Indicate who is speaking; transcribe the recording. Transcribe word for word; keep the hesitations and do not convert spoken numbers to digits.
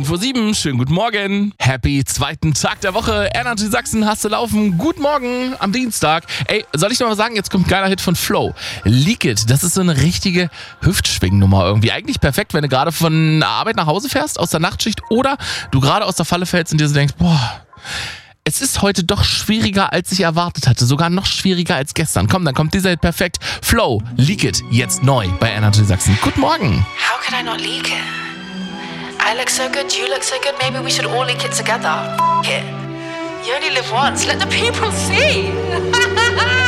Speaker 1: fünf Uhr sieben, schönen guten Morgen. Happy zweiten Tag der Woche. Energy Sachsen hast du laufen. Guten Morgen am Dienstag. Ey, soll ich noch mal sagen, jetzt kommt ein geiler Hit von Flow. Leak It, das ist so eine richtige Hüftschwingnummer irgendwie. Eigentlich perfekt, wenn du gerade von der Arbeit nach Hause fährst, aus der Nachtschicht oder du gerade aus der Falle fällst und dir so denkst, boah, es ist heute doch schwieriger, als ich erwartet hatte. Sogar noch schwieriger als gestern. Komm, dann kommt dieser Hit perfekt. Flow, Leak It, jetzt neu bei Energy Sachsen. Guten Morgen.
Speaker 2: How could I not leak it? I look so good, you look so good, maybe we should all leak it together. F- it. You only live once, let the people see.